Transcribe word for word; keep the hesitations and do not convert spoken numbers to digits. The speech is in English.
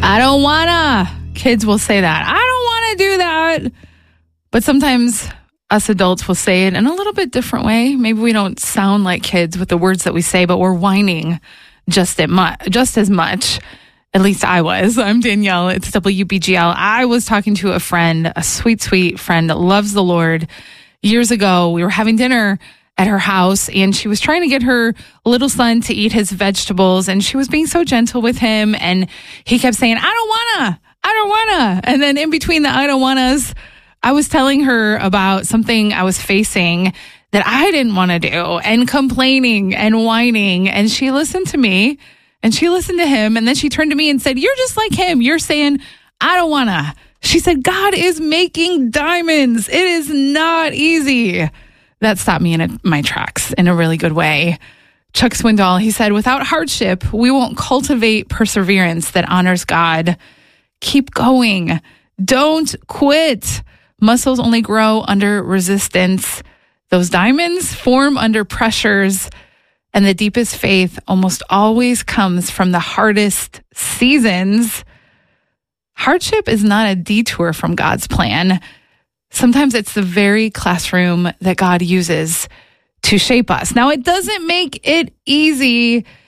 I don't wanna. Kids will say that. I don't want to do that. But sometimes us adults will say it in a little bit different way. Maybe we don't sound like kids with the words that we say, but we're whining just, at mu- just as much. At least I was. I'm Danielle. It's W B G L. I was talking to a friend, a sweet, sweet friend that loves the Lord. Years ago, we were having dinner at her house, and she was trying to get her little son to eat his vegetables, and she was being so gentle with him, and he kept saying, I don't wanna, I don't wanna. And then in between the I don't wannas, I was telling her about something I was facing that I didn't want to do, and complaining and whining, and she listened to me, and she listened to him, and then she turned to me and said, you're just like him. You're saying, I don't wanna. She said, God is making diamonds. It is not easy. That stopped me in a, my tracks in a really good way. Chuck Swindoll, he said, without hardship, we won't cultivate perseverance that honors God. Keep going. Don't quit. Muscles only grow under resistance. Those diamonds form under pressures. And the deepest faith almost always comes from the hardest seasons. Hardship is not a detour from God's plan. Sometimes it's the very classroom that God uses to shape us. Now, it doesn't make it easy.